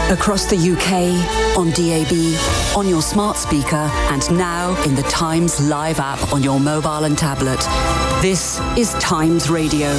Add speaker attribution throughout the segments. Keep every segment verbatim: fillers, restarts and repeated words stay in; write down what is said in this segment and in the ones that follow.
Speaker 1: Across the U K, on D A B, on your smart speaker, and now in the Times Live app on your mobile and tablet. This is Times Radio.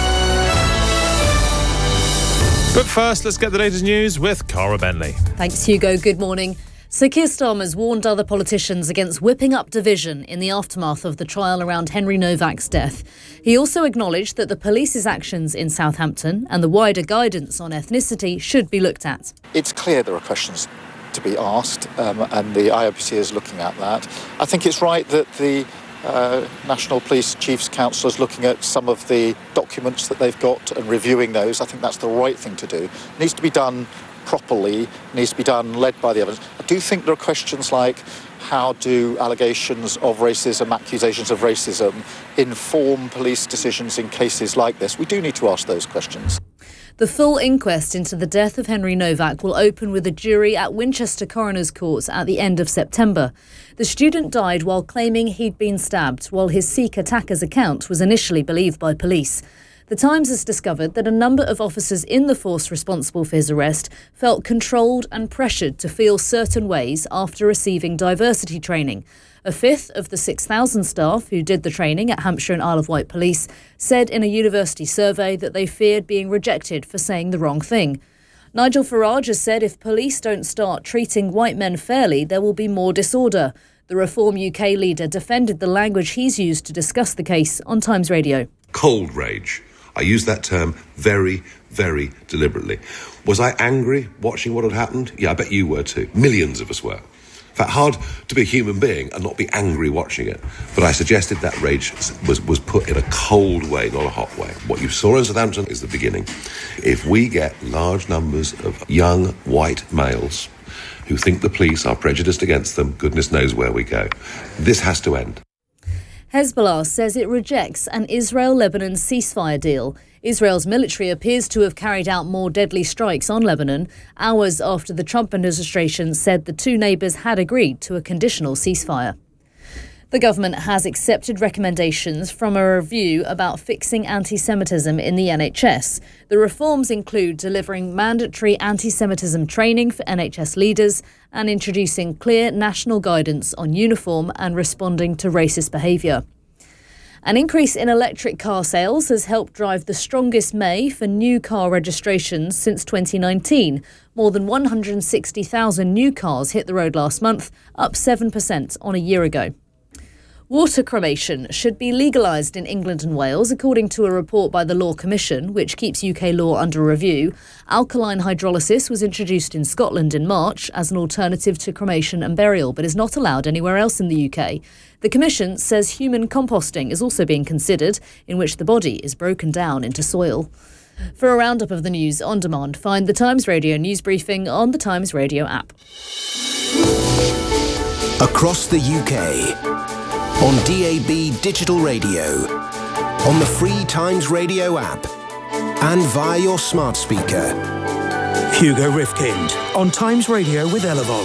Speaker 2: But first, let's get the latest news with Cara Bentley.
Speaker 3: Thanks, Hugo. Good morning. Sir Keir Starmer's warned other politicians against whipping up division in the aftermath of the trial around Henry Novak's death. He also acknowledged that the police's actions in Southampton and the wider guidance on ethnicity should be looked at.
Speaker 4: It's clear there are questions to be asked, um, and the I O P C is looking at that. I think it's right that the uh, National Police Chiefs Council is looking at some of the documents that they've got and reviewing those. I think that's the right thing to do. It needs to be done properly, needs to be done led by the evidence. I do think there are questions like how do allegations of racism, accusations of racism inform police decisions in cases like this? We do need to ask those questions.
Speaker 3: The full inquest into the death of Henry Novak will open with a jury at Winchester Coroner's Court at the end of September. The student died while claiming he'd been stabbed, while his Sikh attacker's account was initially believed by police. The Times has discovered that a number of officers in the force responsible for his arrest felt controlled and pressured to feel certain ways after receiving diversity training. A fifth of the six thousand staff who did the training at Hampshire and Isle of Wight Police said in a university survey that they feared being rejected for saying the wrong thing. Nigel Farage has said if police don't start treating white men fairly, there will be more disorder. The Reform U K leader defended the language he's used to discuss the case on Times Radio.
Speaker 5: Cold rage. I use that term very, very deliberately. Was I angry watching what had happened? Yeah, I bet you were too. Millions of us were. In fact, hard to be a human being and not be angry watching it. But I suggested that rage was, was put in a cold way, not a hot way. What you saw in Southampton is the beginning. If we get large numbers of young white males who think the police are prejudiced against them, goodness knows where we go. This has to end.
Speaker 3: Hezbollah says it rejects an Israel-Lebanon ceasefire deal. Israel's military appears to have carried out more deadly strikes on Lebanon, hours after the Trump administration said the two neighbours had agreed to a conditional ceasefire. The government has accepted recommendations from a review about fixing anti-Semitism in the N H S. The reforms include delivering mandatory anti-Semitism training for N H S leaders and introducing clear national guidance on uniform and responding to racist behaviour. An increase in electric car sales has helped drive the strongest May for new car registrations since twenty nineteen. More than one hundred sixty thousand new cars hit the road last month, up seven percent on a year ago. Water cremation should be legalised in England and Wales, according to a report by the Law Commission, which keeps U K law under review. Alkaline hydrolysis was introduced in Scotland in March as an alternative to cremation and burial, but is not allowed anywhere else in the U K. The Commission says human composting is also being considered, in which the body is broken down into soil. For a roundup of the news on demand, find the Times Radio news briefing on the Times Radio app.
Speaker 6: Across the U K. On D A B Digital Radio, on the free Times Radio app, and via your smart speaker.
Speaker 7: Hugo Rifkind on Times Radio with Elevon.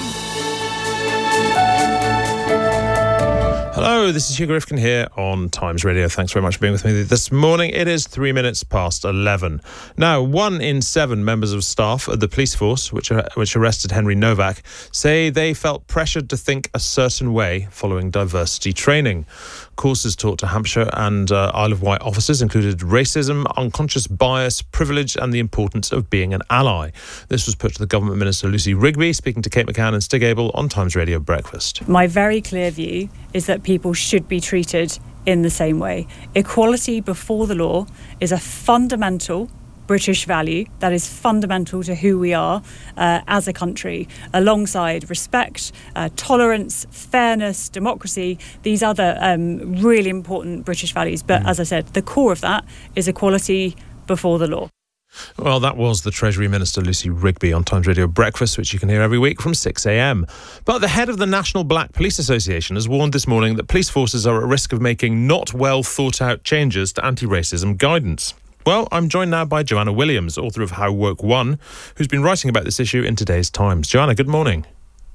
Speaker 2: Hello, this is Hugo Rifkin here on Times Radio. Thanks very much for being with me this morning. It is three minutes past eleven. Now, one in seven members of staff at the police force, which which arrested Henry Novak, say they felt pressured to think a certain way following diversity training. Courses taught to Hampshire and uh, Isle of Wight officers included racism, unconscious bias, privilege and the importance of being an ally. This was put to the Government Minister Lucy Rigby, speaking to Kate McCann and Stig Abel on Times Radio Breakfast.
Speaker 8: My very clear view is that people should be treated in the same way. Equality before the law is a fundamental British value that is fundamental to who we are uh, as a country, alongside respect, uh, tolerance, fairness, democracy, these other um, really important British values. But mm. as I said, the core of that is equality before the law.
Speaker 2: Well, that was the Treasury Minister Lucy Rigby on Times Radio Breakfast, which you can hear every week from six a.m. But the head of the National Black Police Association has warned this morning that police forces are at risk of making not well thought out changes to anti-racism guidance. Well, I'm joined now by Joanna Williams, author of How Woke Won, who's been writing about this issue in today's Times. Joanna, good morning.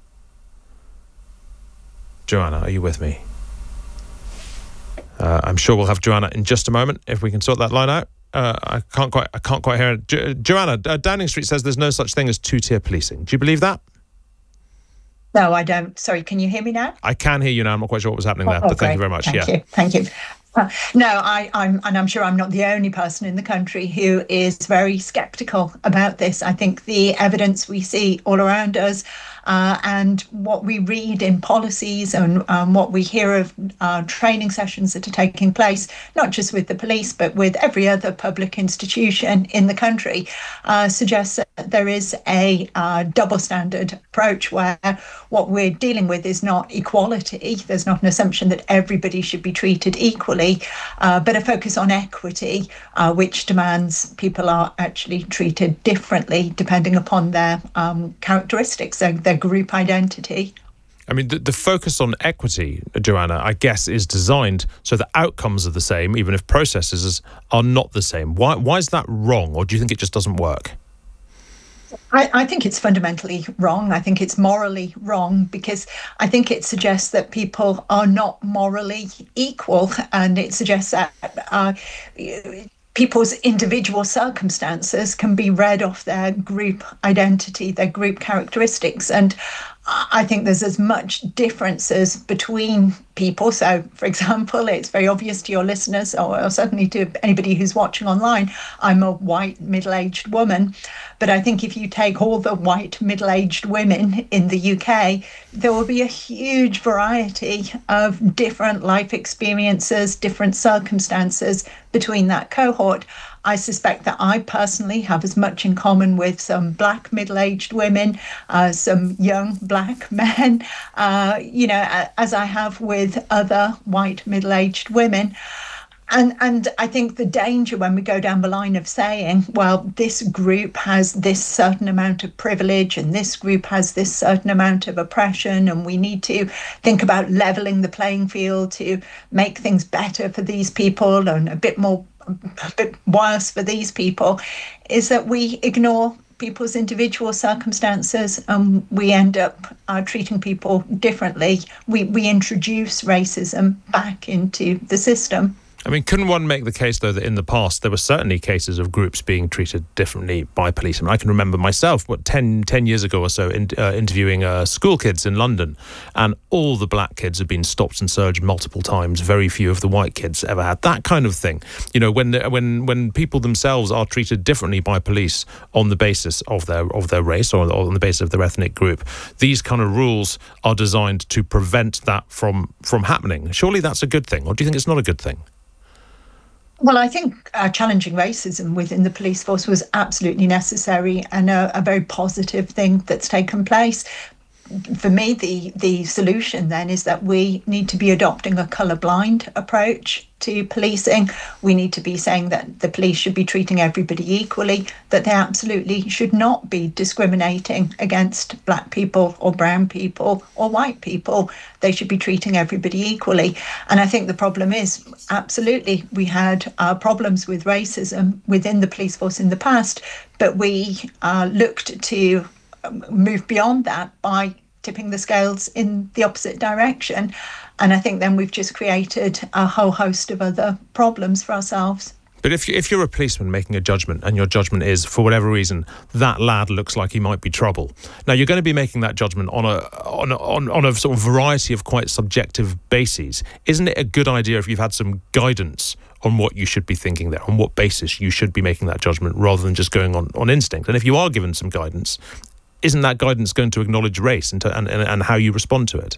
Speaker 2: Joanna, are you with me? Uh, I'm sure we'll have Joanna in just a moment if we can sort that line out. Uh, I can't quite. I can't quite hear it. Jo- Joanna, uh, Downing Street says there's no such thing as two-tier policing. Do you believe that?
Speaker 9: No, I don't. Sorry, can you hear me now?
Speaker 2: I can hear you now. I'm not quite sure what was happening there,
Speaker 9: oh,
Speaker 2: but
Speaker 9: great.
Speaker 2: thank you very much.
Speaker 9: Thank
Speaker 2: yeah.
Speaker 9: you. Thank you. Uh, no, I, I'm, and I'm sure I'm not the only person in the country who is very sceptical about this. I think the evidence we see all around us uh, and what we read in policies and um, what we hear of uh, training sessions that are taking place, not just with the police, but with every other public institution in the country, uh, suggests that there is a uh, double standard approach where what we're dealing with is not equality. There's not an assumption that everybody should be treated equally, uh, but a focus on equity, uh, which demands people are actually treated differently depending upon their um, characteristics, their, their group identity.
Speaker 2: I mean, the, the focus on equity, Joanna, I guess, is designed so the outcomes are the same, even if processes are not the same. Why, why is that wrong, or do you think it just doesn't work?
Speaker 9: I, I think it's fundamentally wrong. I think it's morally wrong because I think it suggests that people are not morally equal, and it suggests that uh, people's individual circumstances can be read off their group identity, their group characteristics. And I think there's as much differences between people. So, for example, it's very obvious to your listeners, or certainly to anybody who's watching online, I'm a white middle-aged woman. But I think if you take all the white middle-aged women in the U K, there will be a huge variety of different life experiences, different circumstances between that cohort. I suspect that I personally have as much in common with some black middle-aged women, uh, some young black men, uh, you know, as I have with other white middle-aged women. And and I think the danger when we go down the line of saying, well, this group has this certain amount of privilege and this group has this certain amount of oppression, and we need to think about levelling the playing field to make things better for these people and a bit more, a bit worse for these people, is that we ignore people's individual circumstances and we end up uh, treating people differently. We, we introduce racism back into the system.
Speaker 2: I mean, couldn't one make the case, though, that in the past there were certainly cases of groups being treated differently by police? I mean, I can remember myself, what, ten, ten years ago or so, in, uh, interviewing uh, school kids in London, and all the black kids had been stopped and searched multiple times. Very few of the white kids ever had. That kind of thing. You know, when the, when when people themselves are treated differently by police on the basis of their of their race or on the basis of their ethnic group, these kind of rules are designed to prevent that from from happening. Surely that's a good thing, or do you think it's not a good thing?
Speaker 9: Well, I think uh, challenging racism within the police force was absolutely necessary and a, a very positive thing that's taken place. For me, the, the solution then is that we need to be adopting a colourblind approach to policing. We need to be saying that the police should be treating everybody equally, that they absolutely should not be discriminating against black people or brown people or white people. They should be treating everybody equally. And I think the problem is, absolutely, we had uh, problems with racism within the police force in the past, but we uh, looked to move beyond that by tipping the scales in the opposite direction. And I think then we've just created a whole host of other problems for ourselves.
Speaker 2: But if, you, if you're a policeman making a judgment and your judgment is, for whatever reason, that lad looks like he might be trouble. Now, you're going to be making that judgment on a, on a, on, on a sort of variety of quite subjective bases. Isn't it a good idea if you've had some guidance on what you should be thinking there, on what basis you should be making that judgment, rather than just going on, on instinct? And if you are given some guidance, isn't that guidance going to acknowledge race and, to, and, and, and how you respond to it?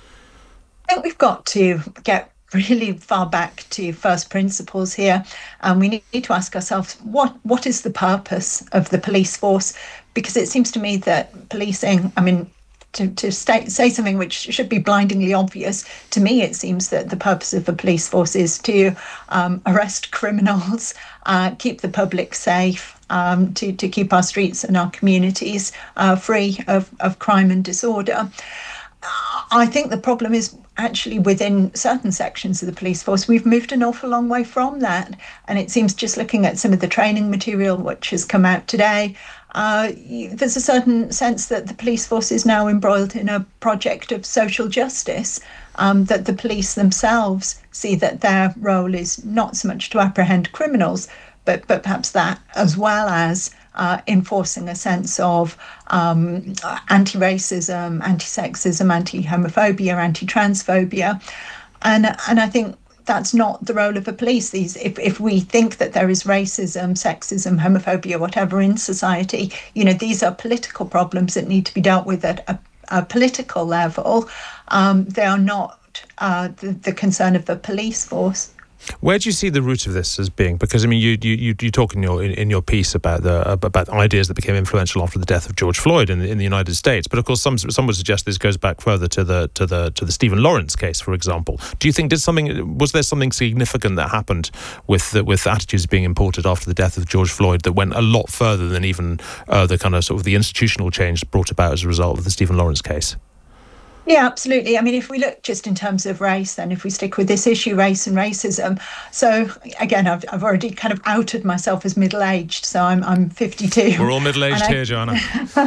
Speaker 9: I think we've got to get really far back to first principles here, and we need to ask ourselves, what what is the purpose of the police force? Because it seems to me that policing, I mean, to, to state, say something which should be blindingly obvious, to me it seems that the purpose of the police force is to um, arrest criminals, uh, keep the public safe, um, to, to keep our streets and our communities uh, free of, of crime and disorder. I think the problem is actually within certain sections of the police force, we've moved an awful long way from that. And it seems, just looking at some of the training material which has come out today, uh, there's a certain sense that the police force is now embroiled in a project of social justice, um, that the police themselves see that their role is not so much to apprehend criminals, but but perhaps that as well as uh, enforcing a sense of um, anti-racism, anti-sexism, anti-homophobia, anti-transphobia. And, and I think that's not the role of the police. These, if, if we think that there is racism, sexism, homophobia, whatever in society, you know, these are political problems that need to be dealt with at a, a political level. Um, they are not uh, the, the concern of the police force.
Speaker 2: Where do you see the root of this as being? Because I mean, you you you talk in your in, in your piece about the about ideas that became influential after the death of George Floyd in the, in the United States. But of course, some some would suggest this goes back further to the to the to the Stephen Lawrence case, for example. Do you think did something was there something significant that happened with the, with attitudes being imported after the death of George Floyd that went a lot further than even uh, the kind of sort of the institutional change brought about as a result of the Stephen Lawrence case?
Speaker 9: Yeah, absolutely. I mean, if we look just in terms of race, then if we stick with this issue, race and racism. So again, I've I've already kind of outed myself as middle-aged. So I'm I'm fifty-two.
Speaker 2: We're all middle-aged
Speaker 9: I,
Speaker 2: here, Joanna.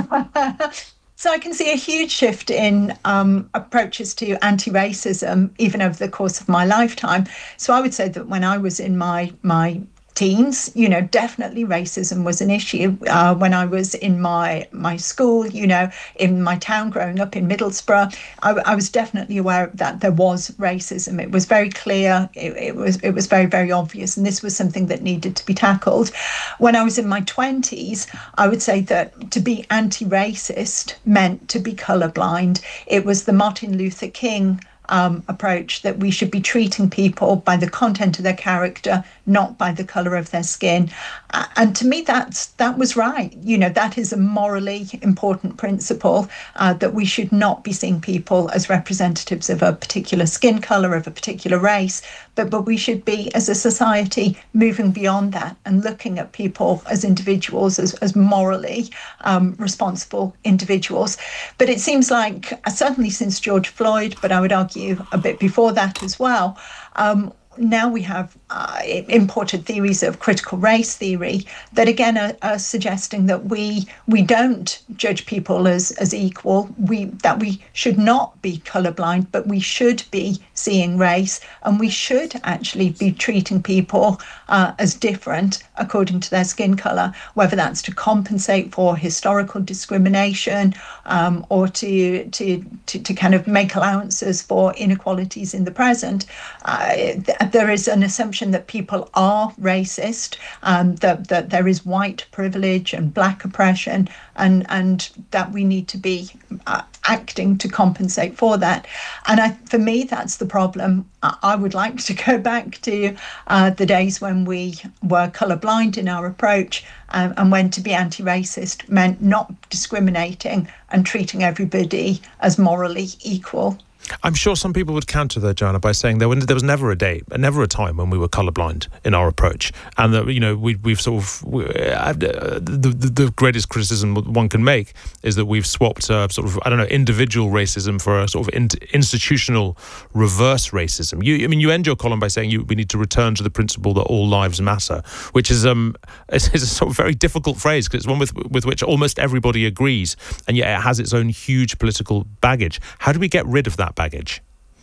Speaker 9: So I can see a huge shift in um, approaches to anti-racism, even over the course of my lifetime. So I would say that when I was in my my teens, you know, definitely racism was an issue. Uh, when I was in my my school, you know, in my town growing up in Middlesbrough, I, I was definitely aware that there was racism. It was very clear. It, it was it was very, very obvious. And this was something that needed to be tackled. When I was in my twenties, I would say that to be anti-racist meant to be colourblind. It was the Martin Luther King Um, approach that we should be treating people by the content of their character, not by the colour of their skin. Uh, and to me, that's that was right. You know, that is a morally important principle, uh, that we should not be seeing people as representatives of a particular skin colour, of a particular race, but, but we should be, as a society, moving beyond that and looking at people as individuals, as, as morally um, responsible individuals. But it seems like, uh, certainly since George Floyd, but I would argue a bit before that as well, um, now we have uh, imported theories of critical race theory that again are, are suggesting that we we don't judge people as as equal, we that we should not be colourblind, but we should be seeing race, and we should actually be treating people uh, as different according to their skin colour, whether that's to compensate for historical discrimination um, or to, to to to kind of make allowances for inequalities in the present. Uh, there is an assumption that people are racist, um, that, that there is white privilege and black oppression, and, and that we need to be uh, acting to compensate for that. And I, for me, that's the problem. I would like to go back to uh, the days when we were colourblind in our approach, um, and when to be anti-racist meant not discriminating and treating everybody as morally equal.
Speaker 2: I'm sure some people would counter that, Joanna, by saying there, there was never a day, never a time when we were colourblind in our approach, and that, you know, we, we've sort of we, uh, the, the the greatest criticism one can make is that we've swapped uh, sort of I don't know individual racism for a sort of in, institutional reverse racism. You, I mean, you end your column by saying you, we need to return to the principle that all lives matter, which is um is, is a sort of very difficult phrase because it's one with with which almost everybody agrees, and yet it has its own huge political baggage. How do we get rid of that baggage?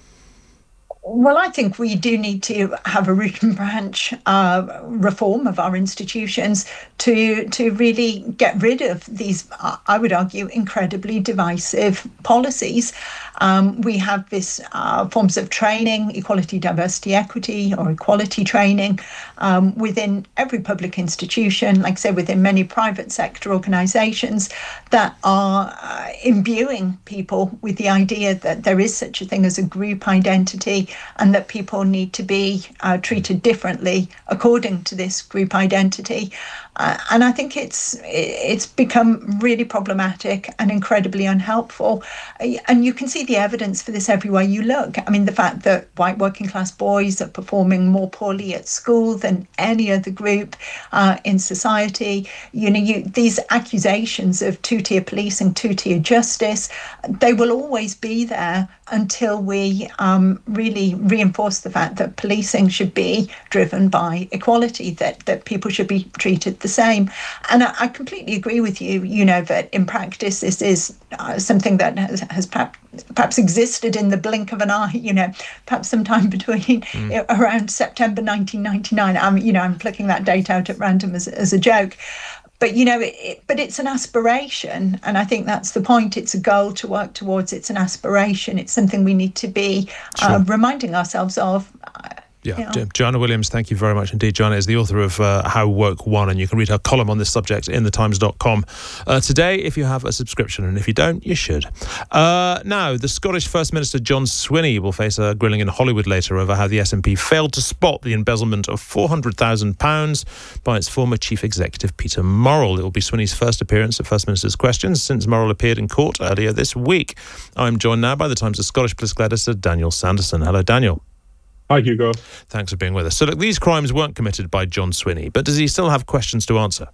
Speaker 9: Well, I think we do need to have a root and branch uh, reform of our institutions to to really get rid of these, uh, I would argue, incredibly divisive policies. Um, we have this uh, forms of training, equality, diversity, equity, or equality training um, within every public institution, like say within many private sector organisations that are uh, imbuing people with the idea that there is such a thing as a group identity, and that people need to be uh, treated differently according to this group identity. Uh, and I think it's it's become really problematic and incredibly unhelpful. And you can see the evidence for this everywhere you look. I mean, the fact that white working class boys are performing more poorly at school than any other group uh, in society. You know, you, these accusations of two-tier policing, two-tier justice, they will always be there until we um, really reinforce the fact that policing should be driven by equality, that, that people should be treated the same. And I, I completely agree with you, you know, that in practice this is uh, something that has, has perhaps, perhaps existed in the blink of an eye, you know, perhaps sometime between mm. around September nineteen ninety-nine. I'm, you know, I'm plucking that date out at random as, as a joke. But, you know, it, it, but it's an aspiration. And I think that's the point. It's a goal to work towards. It's an aspiration. It's something we need to be uh, sure. reminding ourselves of. Uh,
Speaker 2: Yeah,
Speaker 9: you know.
Speaker 2: Joanna Williams, thank you very much indeed. Joanna is the author of uh, How Woke Won, and you can read her column on this subject in the times dot com uh, today if you have a subscription, and if you don't, you should. Uh, now, the Scottish First Minister John Swinney will face a grilling in Hollywood later over how the S N P failed to spot the embezzlement of four hundred thousand pounds by its former chief executive, Peter Murrell. It will be Swinney's first appearance at First Minister's Questions since Murrell appeared in court earlier this week. I'm joined now by the Times' Scottish political editor, Daniel Sanderson. Hello, Daniel.
Speaker 10: Hi, Hugo.
Speaker 2: Thanks for being with us. So, look, these crimes weren't committed by John Swinney, but does he still have questions to answer?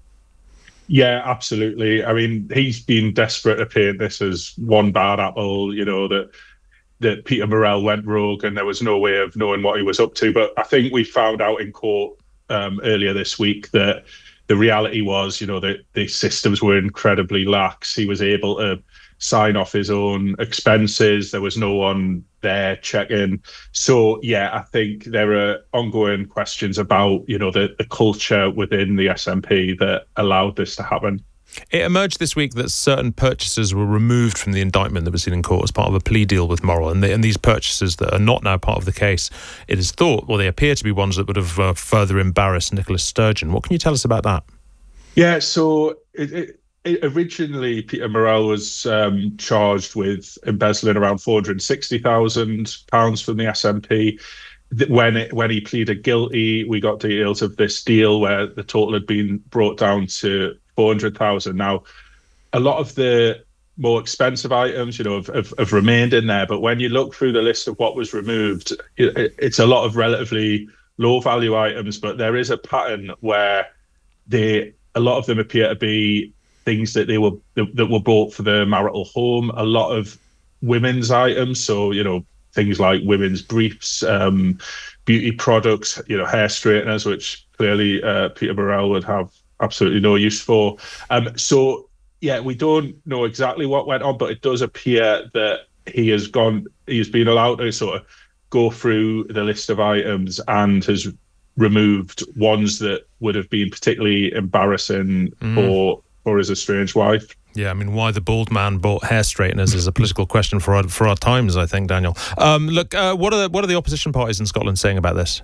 Speaker 10: Yeah, absolutely. I mean, he's been desperate to paint this as one bad apple, you know, that that Peter Murrell went rogue and there was no way of knowing what he was up to. But I think we found out in court um, earlier this week that the reality was, you know, that the systems were incredibly lax. He was able to sign off his own expenses. There was no one there checking. So, yeah, I think there are ongoing questions about, you know, the, the culture within the S N P that allowed this to happen.
Speaker 2: It emerged this week that certain purchases were removed from the indictment that was seen in court as part of a plea deal with Murrell. And, they, and these purchases that are not now part of the case, it is thought, well, they appear to be ones that would have uh, further embarrassed Nicola Sturgeon. What can you tell us about that?
Speaker 10: Yeah, so it, it originally, Peter Murrell was um, charged with embezzling around four hundred sixty thousand pounds from the S N P. When it, when he pleaded guilty, we got details of this deal where the total had been brought down to four hundred thousand. Now, a lot of the more expensive items, you know, have, have, have remained in there. But when you look through the list of what was removed, it, it's a lot of relatively low value items. But there is a pattern where they, a lot of them appear to be things that they were that were bought for the marital home. A lot of women's items, so you know things like women's briefs, um, beauty products, you know hair straighteners, which clearly uh, Peter Murrell would have absolutely no use for. Um, so yeah, we don't know exactly what went on, but it does appear that he has gone. He's been allowed to sort of go through the list of items and has removed ones that would have been particularly embarrassing mm. for. or his estranged wife.
Speaker 2: Yeah, I mean, why the bald man bought hair straighteners is a political question for our, for our times, I think, Daniel. Um, look, uh, what are the, what are the opposition parties in Scotland saying about this?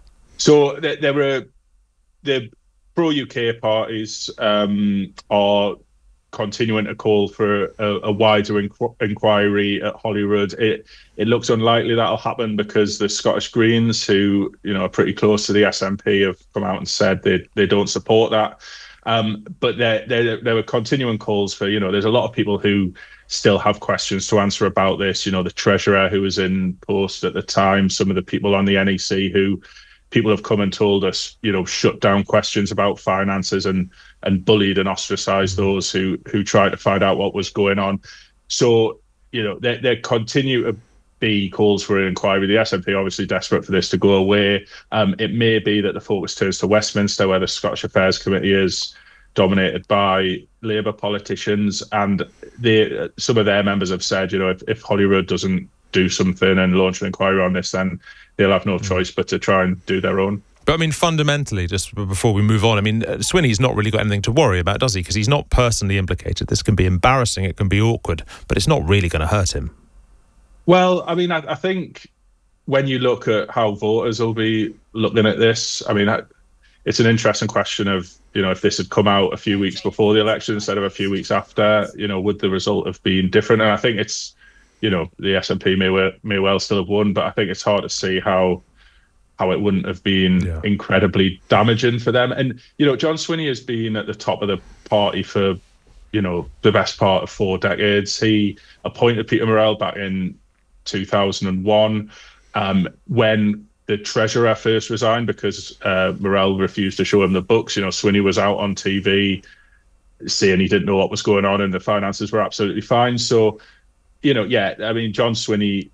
Speaker 10: So there, there were the pro-U K parties um, are continuing to call for a, a wider inqu- inquiry at Holyrood. It it looks unlikely that'll happen because the Scottish Greens, who you know are pretty close to the S N P, have come out and said they they don't support that. Um, but there, there, there were continuing calls for, you know, there's a lot of people who still have questions to answer about this. You know, the Treasurer who was in post at the time, some of the people on the N E C who people have come and told us, you know, shut down questions about finances and and bullied and ostracised those who who tried to find out what was going on. So, you know, there, there continue to be calls for an inquiry. The S N P obviously desperate for this to go away. Um, it may be that the focus turns to Westminster, where the Scottish Affairs Committee is dominated by Labour politicians, and they, some of their members have said, you know, if, if Holyrood doesn't do something and launch an inquiry on this, then they'll have no choice but to try and do their own.
Speaker 2: But I mean, fundamentally, just before we move on, I mean, Swinney's not really got anything to worry about, does he? Because he's not personally implicated. This can be embarrassing, it can be awkward, but it's not really going to hurt him.
Speaker 10: Well, I mean, I, I think when you look at how voters will be looking at this, I mean, it's an interesting question of, you know, if this had come out a few weeks before the election instead of a few weeks after, you know, would the result have been different? And I think it's, you know, the S N P may well, may well still have won, but I think it's hard to see how how it wouldn't have been yeah. incredibly damaging for them. And, you know, John Swinney has been at the top of the party for, you know, the best part of four decades. He appointed Peter Murrell back in two thousand one um, when the Treasurer first resigned because uh, Murrell refused to show him the books. You know, Swinney was out on T V saying he didn't know what was going on and the finances were absolutely fine. So, you know, yeah, I mean, John Swinney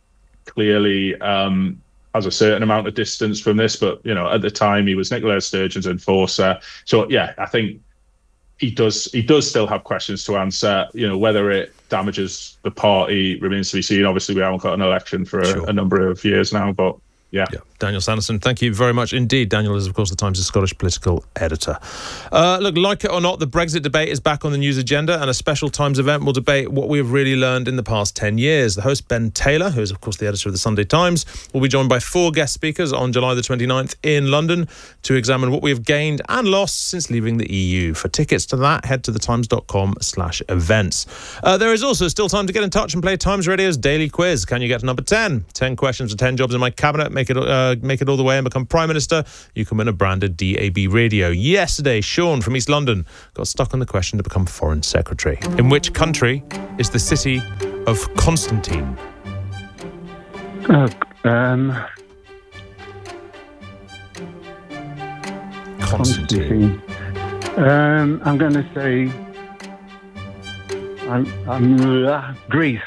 Speaker 10: clearly um, has a certain amount of distance from this, but, you know, at the time he was Nicola Sturgeon's enforcer. So, yeah, I think he does he does still have questions to answer. You know, whether it damages the party remains to be seen. Obviously, we haven't got an election for a,
Speaker 2: Sure.
Speaker 10: a number of years now, but yeah.
Speaker 2: Yeah. Daniel Sanderson, thank you very much indeed. Daniel is, of course, the Times' Scottish political editor. Uh, look, like it or not, the Brexit debate is back on the news agenda, and a special Times event will debate what we have really learned in the past ten years. The host, Ben Taylor, who is, of course, the editor of the Sunday Times, will be joined by four guest speakers on July the twenty-ninth in London to examine what we have gained and lost since leaving the E U. For tickets to that, head to thetimes.com slash events. Uh, there is also still time to get in touch and play Times Radio's daily quiz. Can you get to number ten? ten questions for ten jobs in my cabinet. Make it uh, make it all the way and become Prime Minister. You can win a branded D A B radio. Yesterday, Sean from East London got stuck on the question to become Foreign Secretary. In which country is the city of Constantine?
Speaker 11: Uh, um,
Speaker 2: Constantine.
Speaker 11: Um, I'm going to say I'm, I'm uh, Greece.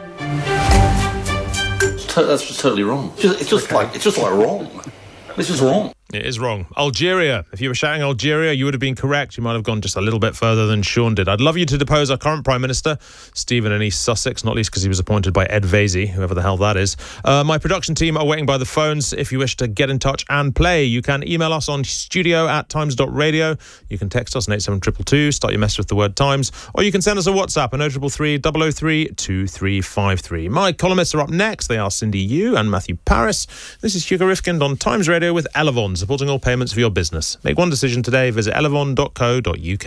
Speaker 12: That's just totally wrong. It's just, it's just okay. like it's just like wrong. This is wrong.
Speaker 2: It is wrong. Algeria. If you were shouting Algeria, you would have been correct. You might have gone just a little bit further than Sean did. I'd love you to depose our current Prime Minister, Stephen in East Sussex, not least because he was appointed by Ed Vaizey, whoever the hell that is. Uh, my production team are waiting by the phones. If you wish to get in touch and play, you can email us on studio at times dot radio. You can text us on eight seven two two two, start your message with the word Times, or you can send us a WhatsApp on oh three three, double oh three, two three five three. My columnists are up next. They are Cindy Yu and Matthew Paris. This is Hugo Rifkind on Times Radio with Elevon, supporting all payments for your business. Make one decision today. Visit elevon dot co dot uk.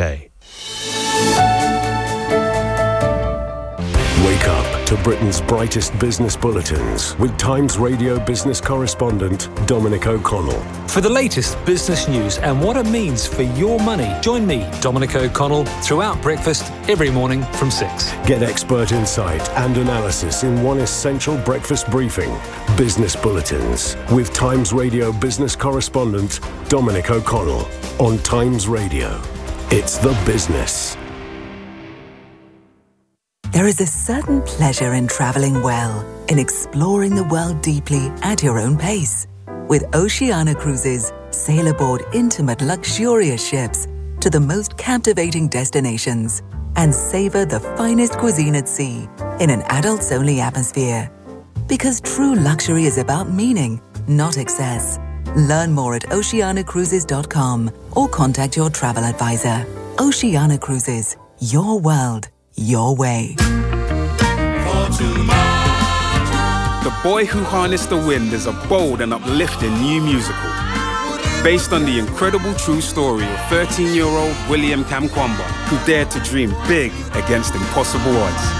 Speaker 6: Wake up to Britain's brightest business bulletins with Times Radio business correspondent Dominic O'Connell.
Speaker 13: For the latest business news and what it means for your money, join me, Dominic O'Connell, throughout breakfast every morning from six.
Speaker 6: Get expert insight and analysis in one essential breakfast briefing. Business Bulletins with Times Radio business correspondent Dominic O'Connell on Times Radio. It's the business.
Speaker 14: There is a certain pleasure in traveling well, in exploring the world deeply at your own pace. With Oceania Cruises, sail aboard intimate, luxurious ships to the most captivating destinations and savor the finest cuisine at sea in an adults-only atmosphere. Because true luxury is about meaning, not excess. Learn more at oceania cruises dot com or contact your travel advisor. Oceania Cruises, your world, your way.
Speaker 15: The Boy Who Harnessed the Wind is a bold and uplifting new musical based on the incredible true story of thirteen-year-old William Kamkwamba, who dared to dream big against impossible odds.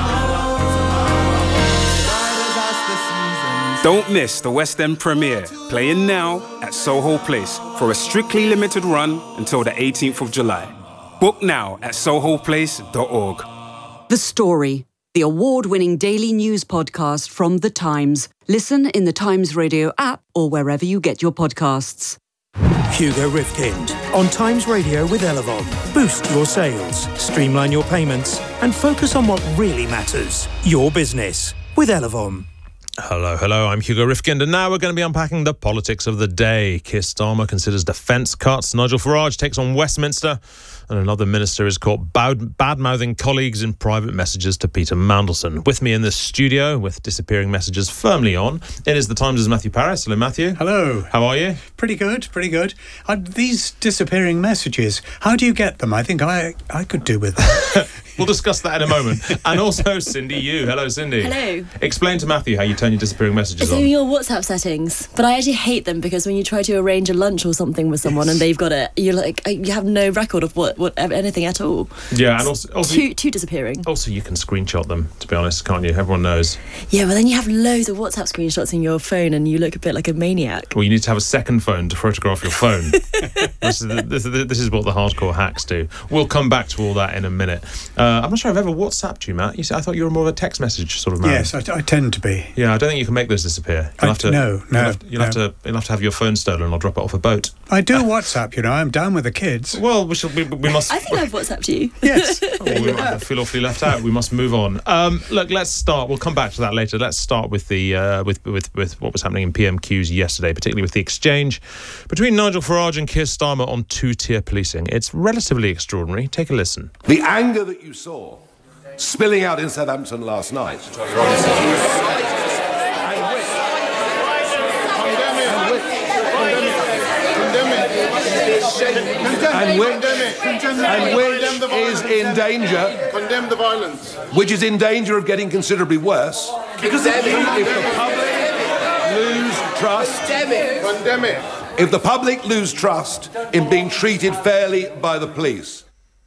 Speaker 15: Don't miss the West End premiere, playing now at Soho Place for a strictly limited run until the eighteenth of July. Book now at soho place dot org.
Speaker 1: The Story, the award-winning daily news podcast from The Times. Listen in the Times Radio app or wherever you get your podcasts.
Speaker 7: Hugo Rifkind on Times Radio with Elevon. Boost your sales, streamline your payments, and focus on what really matters, your business, with Elevon.
Speaker 2: Hello, hello, I'm Hugo Rifkind, and now we're going to be unpacking the politics of the day. Keir Starmer considers defence cuts, Nigel Farage takes on Westminster, and another minister is caught bad- bad-mouthing colleagues in private messages to Peter Mandelson. With me in the studio, with disappearing messages firmly on, it is the Times' Matthew Paris. Hello, Matthew.
Speaker 16: Hello.
Speaker 2: How are you?
Speaker 16: Pretty good, pretty good. Uh, these disappearing messages, how do you get them? I think I, I could do with that.
Speaker 2: We'll discuss that in a moment. And also Cindy Yu. Hello, Cindy.
Speaker 17: Hello.
Speaker 2: Explain to Matthew how you turn your disappearing messages
Speaker 17: so
Speaker 2: on.
Speaker 17: So your WhatsApp settings, but I actually hate them because when you try to arrange a lunch or something with someone and they've got it, you're like, you have no record of what, what anything at all.
Speaker 2: Yeah, and also, also
Speaker 17: too, too disappearing.
Speaker 2: Also, you can screenshot them, to be honest, can't you? Everyone knows.
Speaker 17: Yeah, but then you have loads of WhatsApp screenshots in your phone and you look a bit like a maniac.
Speaker 2: Well, you need to have a second phone to photograph your phone. this, is the, this, this is what the hardcore hacks do. We'll come back to all that in a minute. Uh, I'm not sure I've ever WhatsApped you, Matt. You see, I thought you were more of a text message sort of man.
Speaker 16: Yes, I, I tend to be.
Speaker 2: Yeah, I don't think you can make those disappear. You'll
Speaker 16: I,
Speaker 2: have to,
Speaker 16: no,
Speaker 2: you'll
Speaker 16: no.
Speaker 2: Have, you'll,
Speaker 16: no.
Speaker 2: Have to, you'll have to have your phone stolen or drop it off a boat.
Speaker 16: I do WhatsApp, you know. I'm down with the kids.
Speaker 2: Well, we shall we, we we must.
Speaker 17: I think I've WhatsApped you.
Speaker 16: Yes.
Speaker 2: Oh, we might feel awfully left out. We must move on. Um, look, let's start. We'll come back to that later. Let's start with the uh, with, with with what was happening in P M Qs yesterday, particularly with the exchange between Nigel Farage and Keir Starmer on two-tier policing. It's relatively extraordinary. Take a listen.
Speaker 5: The anger that you saw spilling out in Southampton last night. And which, and which is in danger.
Speaker 18: Condemn the violence.
Speaker 5: Which is in danger of getting considerably worse. Because if, if the public lose trust.
Speaker 18: Condemn it.
Speaker 5: If the public lose trust in being treated fairly by the police.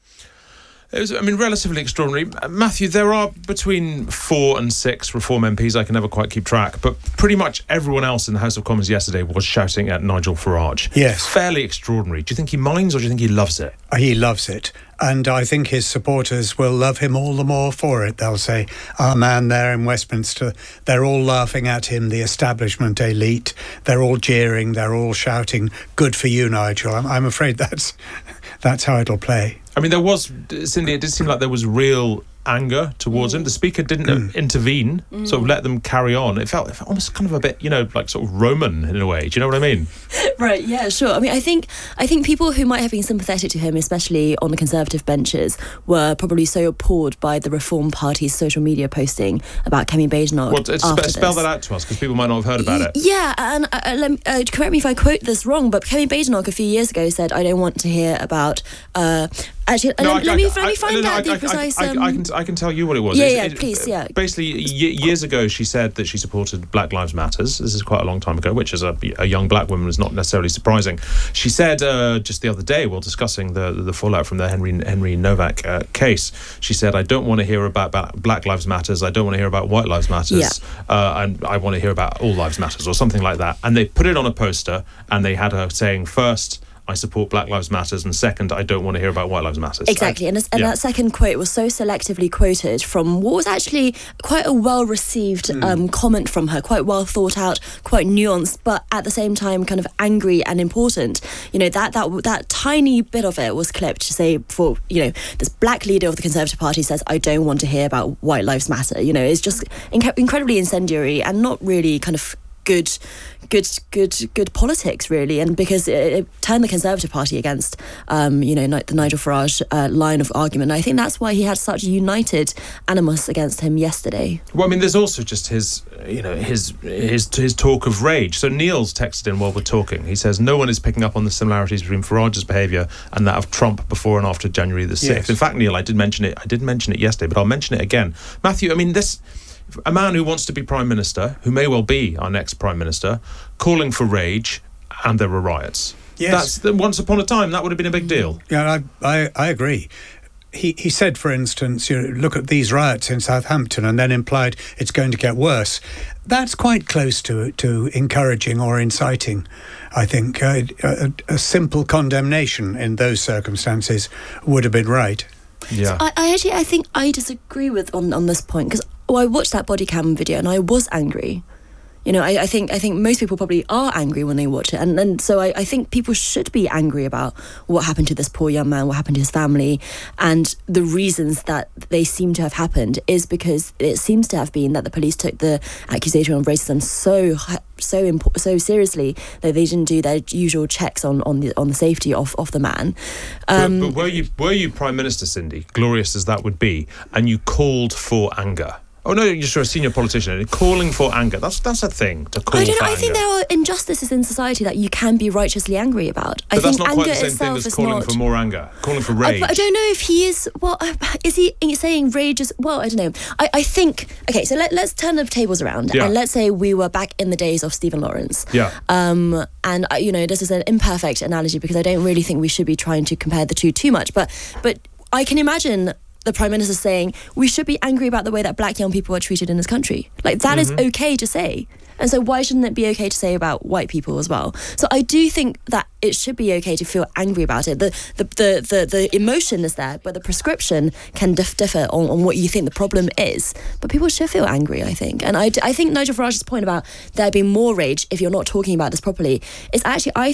Speaker 2: It was, I mean, relatively extraordinary. Uh, Matthew, there are between four and six Reform M Ps, I can never quite keep track, but pretty much everyone else in the House of Commons yesterday was shouting at Nigel Farage.
Speaker 16: Yes.
Speaker 2: Fairly extraordinary. Do you think he minds or do you think he loves it?
Speaker 16: He loves it. And I think his supporters will love him all the more for it. They'll say, our man there in Westminster, they're all laughing at him, the establishment elite. They're all jeering, they're all shouting, good for you, Nigel. I'm, I'm afraid that's that's how it'll play.
Speaker 2: I mean, there was, Cindy, it did seem like there was real anger towards mm. him. The Speaker didn't mm. intervene, mm. sort of let them carry on. It felt, it felt almost kind of a bit, you know, like sort of Roman in a way. Do you know what I mean?
Speaker 17: Right, yeah, sure. I mean, I think I think people who might have been sympathetic to him, especially on the Conservative benches, were probably so appalled by the Reform Party's social media posting about Kemi Badenoch.
Speaker 2: Well, uh, spe- spell that out to us, because people might not have heard about it.
Speaker 17: Yeah, and uh, let me, uh, correct me if I quote this wrong, but Kemi Badenoch a few years ago said, I don't want to hear about... Uh, Actually,
Speaker 2: no,
Speaker 17: let,
Speaker 2: I,
Speaker 17: let me,
Speaker 2: I,
Speaker 17: let me find
Speaker 2: I, no,
Speaker 17: out
Speaker 2: I,
Speaker 17: the precise...
Speaker 2: I,
Speaker 17: Um,
Speaker 2: I, I, can, I can tell you what it was.
Speaker 17: Yeah,
Speaker 2: it's,
Speaker 17: yeah,
Speaker 2: it,
Speaker 17: please, yeah.
Speaker 2: Basically, y- years ago, she said that she supported Black Lives Matters. This is quite a long time ago, which as a, a young black woman was not necessarily surprising. She said uh, just the other day, while discussing the, the fallout from the Henry Henry Novak uh, case, she said, I don't want to hear about, about Black Lives Matters, I don't want to hear about White Lives Matters, yeah. uh, and I want to hear about All Lives Matters, or something like that. And they put it on a poster, and they had her saying, first, I support Black Lives Matters, and second, I don't want to hear about White Lives Matters.
Speaker 17: Exactly, and, and yeah. that second quote was so selectively quoted from what was actually quite a well-received mm. um, comment from her, quite well thought out, quite nuanced, but at the same time kind of angry and important. You know, that that that tiny bit of it was clipped to say, for, you know, this black leader of the Conservative Party says, I don't want to hear about White Lives Matter. You know, it's just inc- incredibly incendiary and not really kind of good good good good politics, really, and because it, it turned the Conservative Party against um, you know, the Nigel Farage uh, line of argument. And I think that's why he had such united animus against him yesterday.
Speaker 2: Well, I mean, there's also just his you know his his his talk of rage. So Neil's texted in while we're talking. He says no one is picking up on the similarities between Farage's behaviour and that of Trump before and after January the sixth. Yes. In fact, Neil, I did mention it I did mention it yesterday, but I'll mention it again. Matthew, I mean, this a man who wants to be Prime Minister, who may well be our next Prime Minister, calling for rage, and there were riots.
Speaker 16: Yes.
Speaker 2: That's the, once upon a time, that would have been a big deal.
Speaker 16: Yeah, I, I, I agree. He he said, for instance, you know, look at these riots in Southampton, and then implied it's going to get worse. That's quite close to to encouraging or inciting, I think. Uh, a, a simple condemnation in those circumstances would have been right.
Speaker 2: Yeah.
Speaker 17: I, I actually, I think I disagree with on, on this point, because well, I watched that body cam video and I was angry. You know, I, I think I think most people probably are angry when they watch it, and and so I, I think people should be angry about what happened to this poor young man, what happened to his family, and the reasons that they seem to have happened is because it seems to have been that the police took the accusation of racism so so impo- so seriously that they didn't do their usual checks on, on the on the safety of, of the man. Um,
Speaker 2: but, but were you were you Prime Minister, Cindy, glorious as that would be, and you called for anger? Oh no, you're a senior politician and calling for anger. That's that's a thing to call
Speaker 17: I don't
Speaker 2: for
Speaker 17: know. I
Speaker 2: anger.
Speaker 17: think there are injustices in society that you can be righteously angry about.
Speaker 2: But
Speaker 17: I
Speaker 2: that's
Speaker 17: think
Speaker 2: not
Speaker 17: anger
Speaker 2: quite the same
Speaker 17: itself
Speaker 2: thing as
Speaker 17: is
Speaker 2: calling
Speaker 17: not.
Speaker 2: for more anger, calling for rage.
Speaker 17: I, I don't know if he is. Well, is he saying rage is? Well, I don't know. I, I think. Okay, so let, let's turn the tables around,
Speaker 2: yeah.
Speaker 17: and let's say we were back in the days of Stephen Lawrence.
Speaker 2: Yeah.
Speaker 17: Um, and uh, you know, this is an imperfect analogy because I don't really think we should be trying to compare the two too much. But but I can imagine the Prime Minister saying we should be angry about the way that black young people are treated in this country. Like that mm-hmm. is okay to say. And so why shouldn't it be okay to say about white people as well? So I do think that it should be okay to feel angry about it. The the the the, the emotion is there, but the prescription can dif- differ on, on what you think the problem is. But people should feel angry, I think. And I, I think Nigel Farage's point about there being more rage if you're not talking about this properly is actually, I th-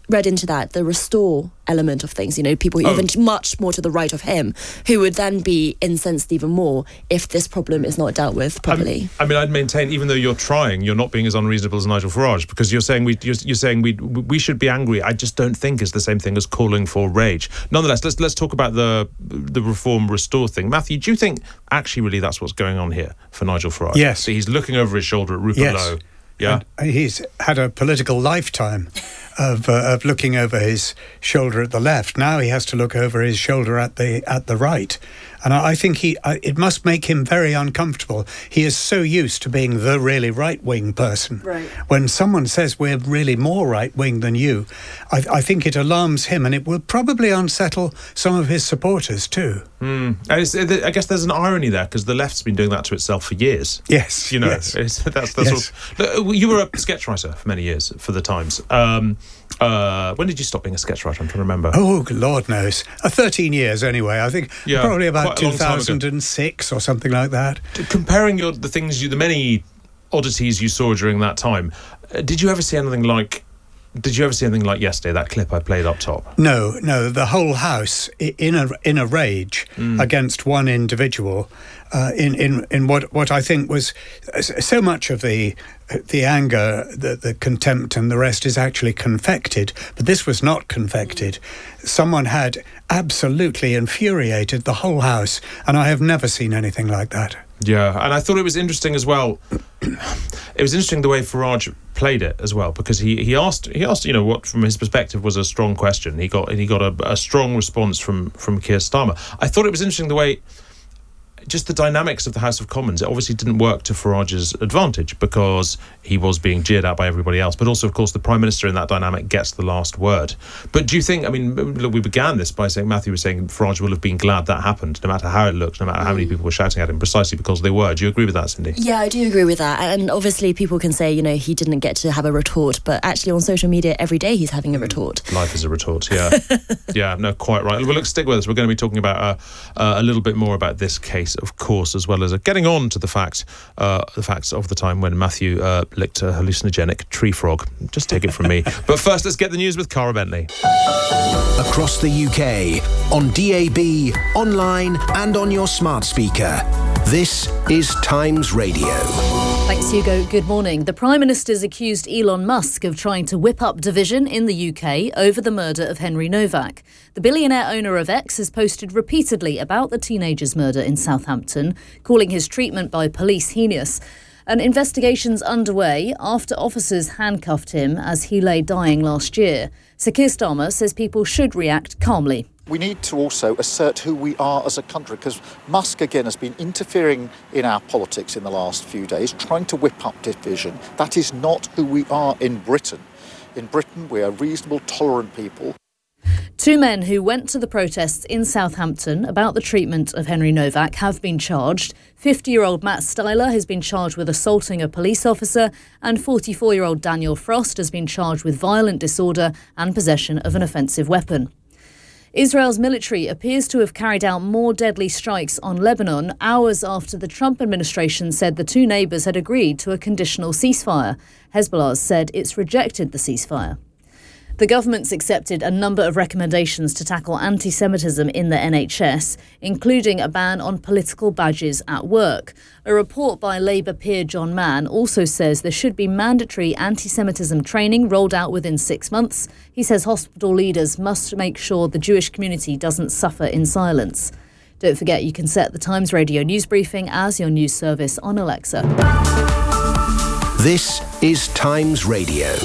Speaker 17: read into that the restore element of things, you know, people
Speaker 2: Oh.
Speaker 17: even much more to the right of him, who would then be incensed even more if this problem is not dealt with properly.
Speaker 2: I mean, I'd maintain, even though you're trying, you're not being as unreasonable as Nigel Farage, because you're saying we, you're, you're saying we we should be angry. I just don't think is the same thing as calling for rage. Nonetheless, let's let's talk about the the reform restore thing. Matthew, do you think actually really that's what's going on here for Nigel Farage?
Speaker 16: Yes.
Speaker 2: So he's looking over his shoulder at Rupert
Speaker 16: Yes.
Speaker 2: Lowe. Yeah.
Speaker 16: And he's had a political lifetime of uh, of looking over his shoulder at the left. Now he has to look over his shoulder at the at the right, and I, I think he uh, it must make him very uncomfortable. He is so used to being the really right wing person.
Speaker 17: Right.
Speaker 16: When someone says we're really more right wing than you, I, I think it alarms him, and it will probably unsettle some of his supporters too.
Speaker 2: Mm. And it's, I guess there's an irony there, because the left's been doing that to itself for years.
Speaker 16: Yes,
Speaker 2: you know,
Speaker 16: yes.
Speaker 2: it's, that's that's
Speaker 16: Yes.
Speaker 2: sort of, Look, you were a sketch writer for many years for the Times. Um, uh, when did you stop being a sketch writer? I'm trying to remember.
Speaker 16: Oh, Lord knows. Uh, thirteen years anyway. I think
Speaker 2: Yeah,
Speaker 16: probably about
Speaker 2: quite a long
Speaker 16: two
Speaker 2: time ago.
Speaker 16: thousand six or something like that.
Speaker 2: Comparing your the things you, the many oddities you saw during that time, uh, did you ever see anything like? Did you ever see anything like yesterday? That clip I played up top.
Speaker 16: No, no. The whole house i- in a in a rage
Speaker 2: Mm.
Speaker 16: against one individual. Uh, in in in what what I think was s- so much of the the anger, the the contempt, and the rest is actually confected. But this was not confected. Someone had absolutely infuriated the whole house, and I have never seen anything like that.
Speaker 2: Yeah, and I thought it was interesting as well. It was interesting the way Farage played it as well, because he, he asked he asked you know what from his perspective was a strong question. He got he got a, a strong response from from Keir Starmer. I thought it was interesting the way. Just the dynamics of the House of Commons, it obviously didn't work to Farage's advantage because he was being jeered at by everybody else. But also, of course, the Prime Minister in that dynamic gets the last word. But do you think, I mean, look, we began this by saying, Matthew was saying Farage will have been glad that happened, no matter how it looked, no matter how many people were shouting at him, precisely because they were. Do you agree with that, Cindy?
Speaker 17: Yeah, I do agree with that. And obviously people can say, you know, he didn't get to have a retort, but actually on social media every day he's having a retort.
Speaker 2: Life is a retort, yeah. Yeah, no, quite right. Well, look, stick with us. We're going to be talking about uh, uh, a little bit more about this case, of course, as well as uh, getting on to the fact, uh, the facts of the time when Matthew uh, licked a hallucinogenic tree frog. Just take it from me. But first, let's get the news with Cara Bentley.
Speaker 19: Across the U K, on D A B, online and on your smart speaker. This is Times Radio.
Speaker 3: Thanks, Hugo. Good morning. The Prime Minister's accused Elon Musk of trying to whip up division in the U K over the murder of Henry Novak. The billionaire owner of X has posted repeatedly about the teenager's murder in Southampton, calling his treatment by police heinous. An investigation's underway after officers handcuffed him as he lay dying last year. Sir Keir Starmer says people should react calmly.
Speaker 4: We need to also assert who we are as a country, because Musk, again, has been interfering in our politics in the last few days, trying to whip up division. That is not who we are in Britain. In Britain, we are reasonable, tolerant people.
Speaker 3: Two men who went to the protests in Southampton about the treatment of Henry Novak have been charged. fifty-year-old Matt Styler has been charged with assaulting a police officer, and forty-four-year-old Daniel Frost has been charged with violent disorder and possession of an offensive weapon. Israel's military appears to have carried out more deadly strikes on Lebanon hours after the Trump administration said the two neighbours had agreed to a conditional ceasefire. Hezbollah said it's rejected the ceasefire. The government's accepted a number of recommendations to tackle anti-Semitism in the N H S, including a ban on political badges at work. A report by Labour peer John Mann also says there should be mandatory anti-Semitism training rolled out within six months. He says hospital leaders must make sure the Jewish community doesn't suffer in silence. Don't forget you can set the Times Radio news briefing as your news service on Alexa.
Speaker 19: This is Times Radio.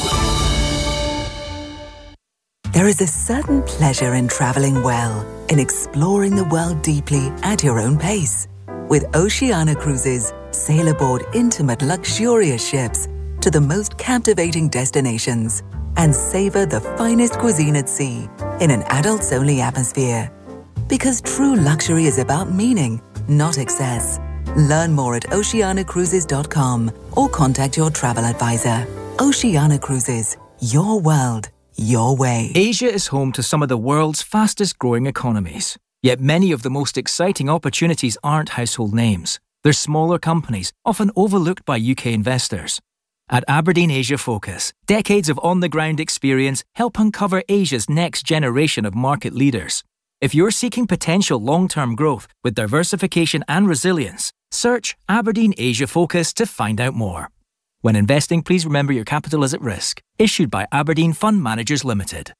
Speaker 14: There is a certain pleasure in travelling well, in exploring the world deeply at your own pace. With Oceania Cruises, sail aboard intimate, luxurious ships to the most captivating destinations and savour the finest cuisine at sea in an adults-only atmosphere. Because true luxury is about meaning, not excess. Learn more at oceania cruises dot com or contact your travel advisor. Oceania Cruises, your world, your way.
Speaker 20: Asia is home to some of the world's fastest growing economies. Yet many of the most exciting opportunities aren't household names. They're smaller companies, often overlooked by U K investors. At Aberdeen Asia Focus, decades of on-the-ground experience help uncover Asia's next generation of market leaders. If you're seeking potential long-term growth with diversification and resilience, search Aberdeen Asia Focus to find out more. When investing, please remember your capital is at risk. Issued by Aberdeen Fund Managers Limited.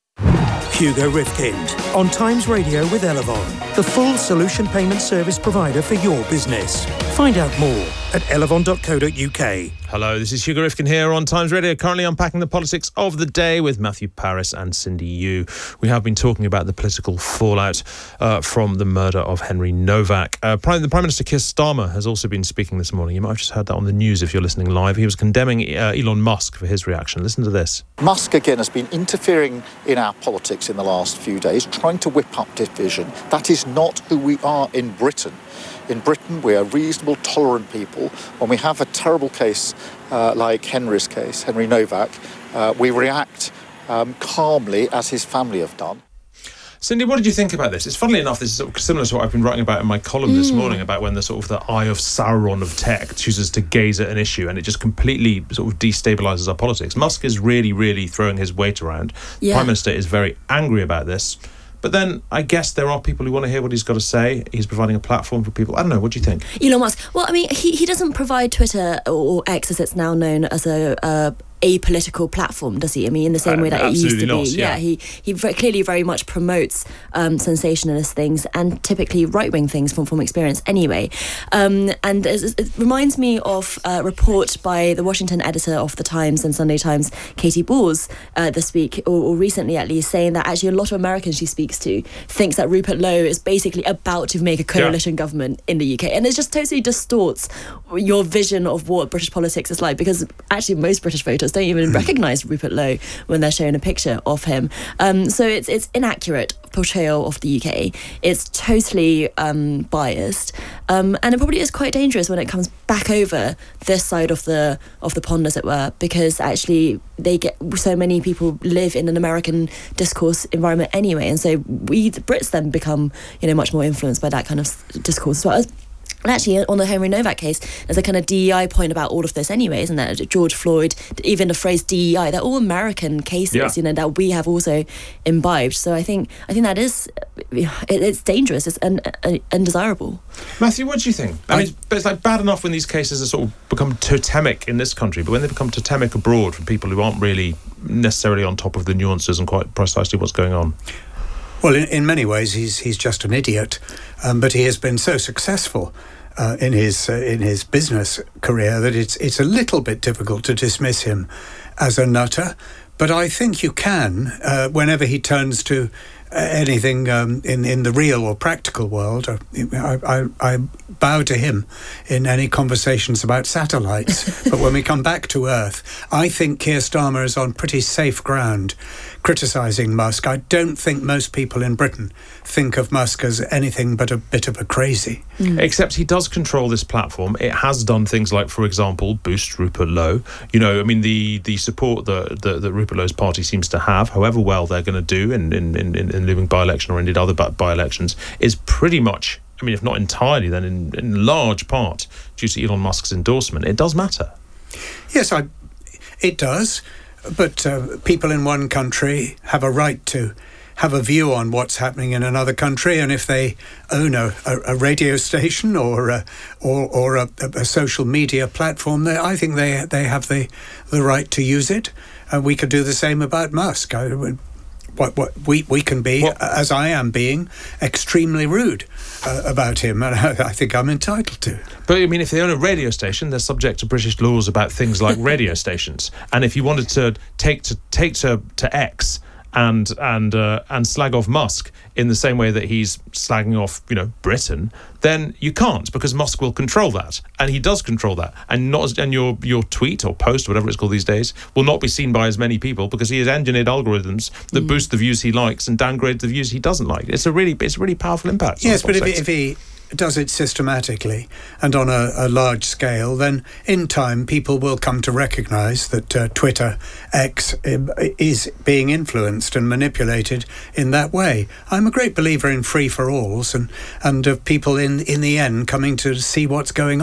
Speaker 7: Hugo Rifkind on Times Radio with Elevon, the full solution payment service provider for your business. Find out more at elevon dot co dot uk.
Speaker 2: Hello, this is Hugo Rifkind here on Times Radio, currently unpacking the politics of the day with Matthew Parris and Cindy Yu. We have been talking about the political fallout uh, from the murder of Henry Novak. Uh, Prime, the Prime Minister Keir Starmer has also been speaking this morning. You might have just heard that on the news if you're listening live. He was condemning uh, Elon Musk for his reaction. Listen to this.
Speaker 4: Musk, again, has been interfering in our politics in the last few days, trying to whip up division. That is not who we are in Britain. In Britain, we are reasonable, tolerant people. When we have a terrible case uh, like Henry's case, Henry Novak, uh, we react um, calmly, as his family have done.
Speaker 2: Cindy, what did you think about this? It's funnily enough, this is sort of similar to what I've been writing about in my column mm. this morning about when the sort of the eye of Sauron of tech chooses to gaze at an issue and it just completely sort of destabilises our politics. Musk is really, really throwing his weight around. Yeah. The Prime Minister is very angry about this. But then I guess there are people who want to hear what he's got to say. He's providing a platform for people. I don't know. What do you think?
Speaker 17: Elon Musk. Well, I mean, he, he doesn't provide Twitter or X, as it's now known, as a... Uh, apolitical platform, does he? I mean, in the same uh, way that it used to
Speaker 2: not,
Speaker 17: be.
Speaker 2: Yeah.
Speaker 17: yeah, he he very, clearly very much promotes um, sensationalist things and typically right-wing things from, from experience anyway. Um, and it, it reminds me of a report by the Washington editor of The Times and Sunday Times, Katie Bors, uh, this week, or, or recently at least, saying that actually a lot of Americans she speaks to thinks that Rupert Lowe is basically about to make a coalition yeah. government in the U K. And it just totally distorts your vision of what British politics is like, because actually most British voters don't even recognise Rupert Lowe when they're showing a picture of him. Um, so it's it's inaccurate portrayal of the U K. It's totally um, biased, um, and it probably is quite dangerous when it comes back over this side of the of the pond, as it were, because actually they get so many people live in an American discourse environment anyway, and so we the Brits then become you know much more influenced by that kind of discourse as well. And actually, on the Henry Novak case, there's a kind of D E I point about all of this anyway, isn't there? George Floyd, even the phrase D E I, they're all American cases, yeah. you know, that we have also imbibed. So I think I think that is, it, it's dangerous, it's un, un, undesirable.
Speaker 2: Matthew, what do you think? I, I mean, it's like bad enough when these cases are sort of become totemic in this country, but when they become totemic abroad for people who aren't really necessarily on top of the nuances and quite precisely what's going on.
Speaker 16: Well, in, in many ways, he's he's just an idiot, um, but he has been so successful uh, in his uh, in his business career that it's it's a little bit difficult to dismiss him as a nutter. But I think you can, uh, whenever he turns to uh, anything um, in in the real or practical world. Uh, I, I, I bow to him in any conversations about satellites. But when we come back to Earth, I think Keir Starmer is on pretty safe ground criticising Musk. I don't think most people in Britain think of Musk as anything but a bit of a crazy.
Speaker 2: Mm. Except he does control this platform. It has done things like, for example, boost Rupert Lowe. You know, I mean, the the support that, that, that Rupert Lowe's party seems to have, however well they're going to do in, in, in, in looming by-election or indeed other by-elections, is pretty much, I mean, if not entirely, then in, in large part due to Elon Musk's endorsement. It does matter.
Speaker 16: Yes, I, it does. But uh, people in one country have a right to have a view on what's happening in another country, and if they own a, a, a radio station or a, or, or a, a social media platform, they, I think they they have the the right to use it. And we could do the same about Musk. I, what what we we can be, what? as I am being, extremely rude uh, about him, and I, I think I'm entitled to.
Speaker 2: But I mean, if they own a radio station, they're subject to British laws about things like radio stations. And if you wanted to take to take to to X and and uh, and slag off Musk in the same way that he's slagging off, you know, Britain, then you can't, because Musk will control that, and he does control that, and not and your your tweet or post, whatever it's called these days, will not be seen by as many people because he has engineered algorithms that mm. boost the views he likes and downgrade the views he doesn't like. It's a really it's a really powerful impact.
Speaker 16: Yes, but if, if he does it systematically and on a, a large scale, then in time people will come to recognise that uh, Twitter, X, is being influenced and manipulated in that way. I'm a great believer in free-for-alls and, and of people in, in the end coming to see what's going on.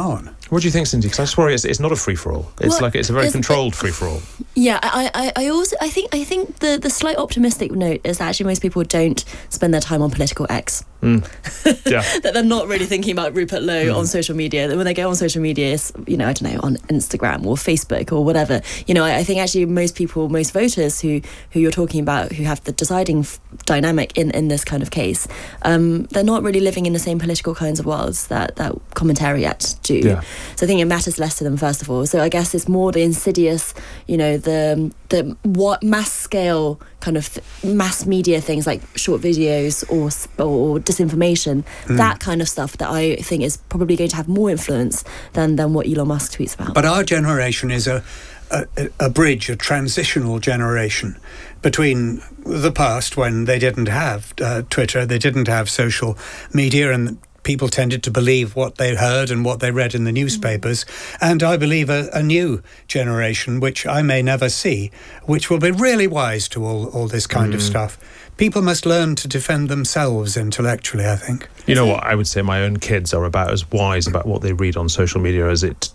Speaker 2: What do you think, Cindy? Because I just worry it's, it's not a free-for-all. It's
Speaker 17: Well,
Speaker 2: like it's a very
Speaker 17: it's-
Speaker 2: controlled free-for-all.
Speaker 17: Yeah, I, I, I also I think I think the, the slight optimistic note is that actually most people don't spend their time on political X.
Speaker 2: Mm. Yeah.
Speaker 17: That they're not really thinking about Rupert Lowe
Speaker 2: Mm.
Speaker 17: on social media. That when they go on social media, it's, you know, I don't know, on Instagram or Facebook or whatever. You know, I, I think actually most people, most voters who who you're talking about, who have the deciding f- dynamic in, in this kind of case, um, they're not really living in the same political kinds of worlds that that commentariat do.
Speaker 2: Yeah.
Speaker 17: So I think it matters less to them, first of all. So I guess it's more the insidious, you know, the the what mass scale kind of th- mass media things like short videos or s- or disinformation,
Speaker 16: Mm.
Speaker 17: that kind of stuff that I think is probably going to have more influence than than what Elon Musk tweets about.
Speaker 16: But our generation is a, a, a bridge, a transitional generation between the past when they didn't have uh, Twitter, they didn't have social media, and people tended to believe what they heard and what they read in the newspapers. And I believe a, a new generation, which I may never see, which will be really wise to all, all this kind of
Speaker 2: Mm.
Speaker 16: stuff. People must learn to defend themselves intellectually, I think.
Speaker 2: You know what? I would say my own kids are about as wise about what they read on social media as it